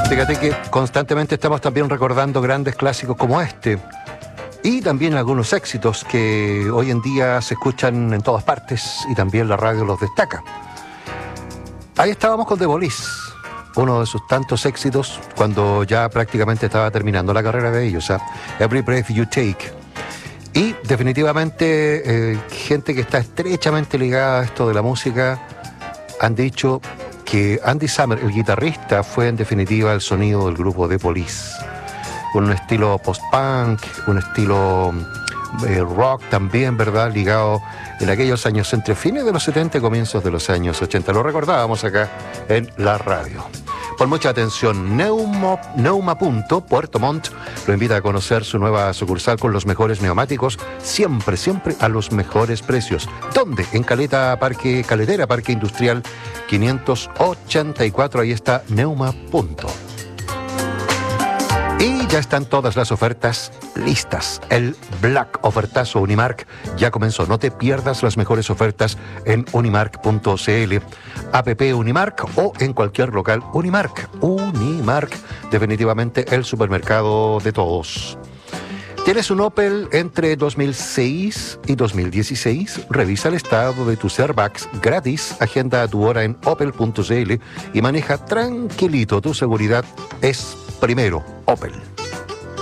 Fíjate que constantemente estamos también recordando grandes clásicos como este. Y también algunos éxitos que hoy en día se escuchan en todas partes y también la radio los destaca. Ahí estábamos con The Police, uno de sus tantos éxitos cuando ya prácticamente estaba terminando la carrera de ellos, Every Breath You Take. Y definitivamente gente que está estrechamente ligada a esto de la música han dicho que Andy Summer, el guitarrista, fue en definitiva el sonido del grupo The Police. Un estilo post-punk, un estilo rock también, ¿verdad? Ligado en aquellos años entre fines de los 70 y comienzos de los años 80. Lo recordábamos acá en la radio. Pon mucha atención, Neuma Puerto Montt lo invita a conocer su nueva sucursal con los mejores neumáticos, siempre a los mejores precios. ¿Dónde? En Caletera Parque Industrial 584, ahí está Neuma Punto. Y ya están todas las ofertas listas. El Black Ofertazo Unimark ya comenzó. No te pierdas las mejores ofertas en unimark.cl, app Unimark o en cualquier local Unimark. Unimark, definitivamente el supermercado de todos. ¿Tienes un Opel entre 2006 y 2016? Revisa el estado de tus airbags gratis. Agenda tu hora en opel.cl y maneja tranquilito. Tu seguridad es primero. Opel.